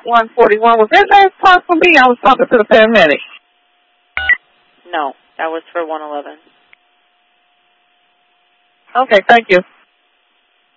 141. Was that last part for me? I was talking to the paramedic. No, that was for 111. Okay, thank you.